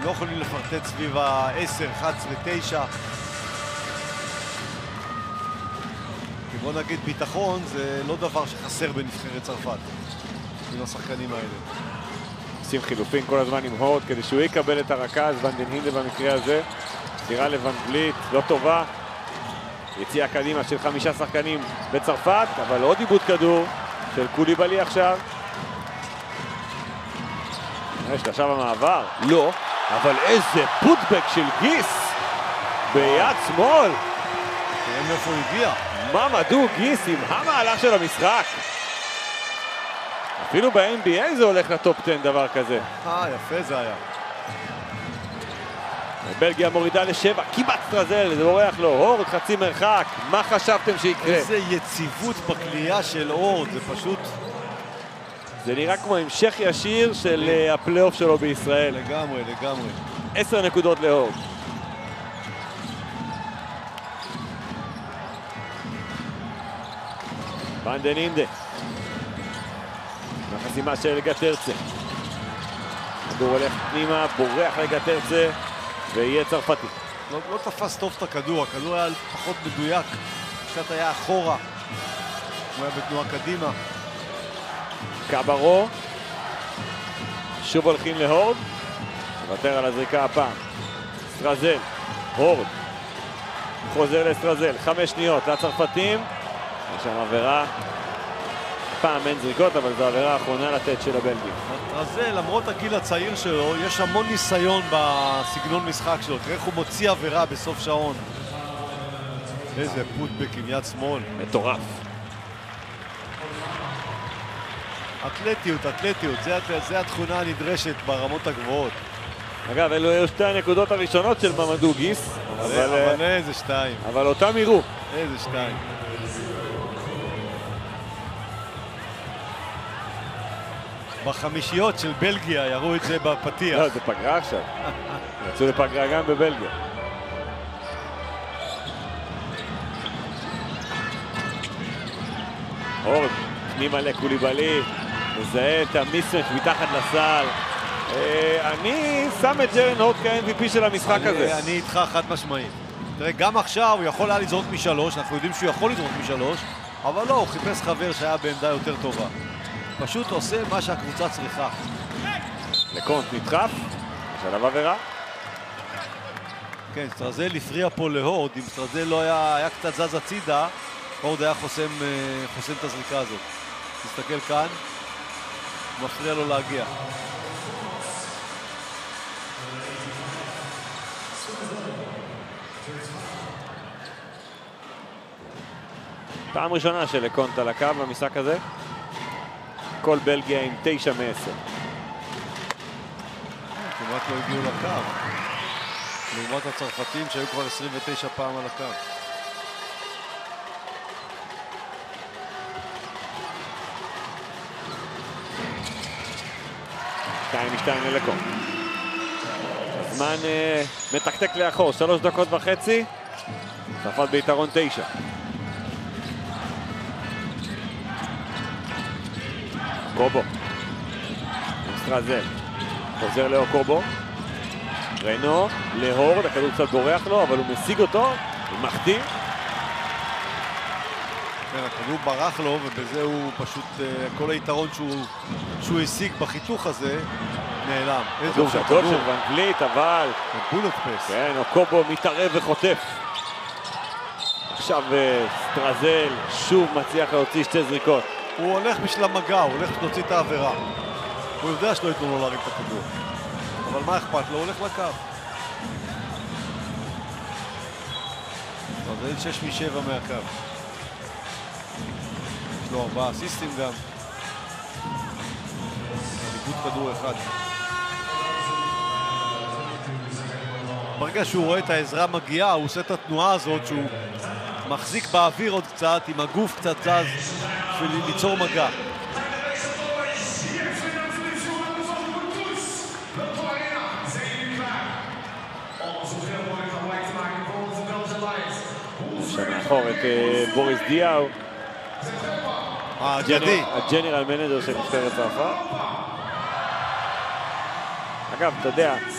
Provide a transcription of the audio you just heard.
הם לא יכולים לפרטט סביב ה-10, 11, 9. כי בוא נגיד, ביטחון זה לא דבר שחסר בנבחרת צרפת, עם השחקנים האלה. עושים חילופים כל הזמן עם הורד כדי שהוא יקבל את הרכז. ון דן הינדה במקרה הזה. סירה לוון וליט, לא טובה. יציאה קדימה של 5 שחקנים בצרפת, אבל עוד איבוד כדור של קוליבאלי עכשיו. יש עכשיו המעבר? לא, אבל איזה פוטבק של גיס ביד שמאל. תראה מאיפה הוא הגיע. ממדו גיס עם המהלך של המשחק. אפילו ב-NBA זה הולך לטופ 10 דבר כזה. יפה זה היה. בלגיה מורידה ל7, כמעט סטרזל, זה בורח לו, הורד חצי מרחק, מה חשבתם שיקרה? איזה יציבות בקליעה של הורד, זה פשוט... זה נראה כמו המשך ישיר של הפלייאוף שלו בישראל. לגמרי, לגמרי. 10 נקודות להורד. ון דן הינדה. מהחסימה של גטרצה. הכדור הולך פנימה, בורח לגטרצה. ויהיה צרפתי. לא תפס טוב את הכדור, הכדור היה פחות מדויק. קצת היה אחורה. הוא היה בתנועה קדימה. קאברו. שוב הולכים להורד. מוותר על הזריקה הפעם. סטרזל. הורד. חוזר לסטרזל. 5 שניות לצרפתים. יש שם עבירה. פעם אין זריקות, אבל זו עבירה האחרונה לתת של הבלגים. סטרזל, למרות הגיל הצעיר שלו, יש המון ניסיון בסגנון משחק שלו. תראה איך הוא מוציא עבירה בסוף שעון. איזה פוטבק עם יד שמאל. מטורף. אתלטיות, אתלטיות. זה התכונה הנדרשת ברמות הגבוהות. אגב, אלו היו 2 הנקודות הראשונות של ממדו גיס. אבל איזה 2. אבל אותם יראו. איזה 2. בחמישיות של בלגיה יראו את זה בפתיח. לא, זה פגרה עכשיו. יצאו לפגרה גם בבלגיה. הורד, פנימה לקוליבאלי, מזהה את המיסמץ' מתחת לסל. אני שם את ג'רן הורד כ-MVP של המשחק הזה. אני איתך חד משמעית. תראה, גם עכשיו הוא יכול היה לזרוק מ3, אנחנו יודעים שהוא יכול לזרוק מ3, אבל לא, הוא חיפש חבר שהיה בעמדה יותר טובה. פשוט עושה מה שהקבוצה צריכה. לקונט נדחף, יש עליו עבירה. כן, סטרזל הפריע פה להורד, אם סטרזל לא היה קצת זז הצידה, הורד היה חוסם את הזריקה הזאת. תסתכל כאן, מפריע לו להגיע. פעם ראשונה של לקונט על הקו במשחק הזה. כל בלגיה עם 9 מ-10. כמעט לא הגיעו לקו. לעומת הצרפתים שהיו כבר 29 פעם על הקו. שתיים משתיים ללקונט. הזמן מתקתק לאחור, 3 דקות וחצי. צרפת ביתרון 9. קובו, סטרזל, חוזר לאוקובו, רנו, להורד, הכדור קצת בורח לו, אבל הוא משיג אותו, הוא מחטיא. כן, הכדור ברח לו, ובזה הוא פשוט, כל היתרון שהוא השיג בחיתוך הזה, נעלם. כדור גדול של ון וליט, אבל... בולט פס. כן, אוקובו מתערב וחוטף. עכשיו סטרזל שוב מצליח להוציא 2 זריקות. הוא הולך בשביל המגע, הוא הולך להוציא את העבירה. הוא יודע שלא ייתנו לו להרים את הכדור. אבל מה אכפת לו? הוא הולך לקו. סטרזל 6 מ-7 מהקו. יש לו 4 אסיסטים גם. איבוד כדור אחד. ברגע שהוא רואה את העזרה מגיעה, הוא עושה את התנועה הזאת שהוא מחזיק באוויר עוד קצת, עם הגוף קצת זז, בשביל ליצור מגע. עכשיו מאחור את בוריס דיאו, הג'נרל מנג'ר של נבחרת צרפת. אגב, אתה יודע,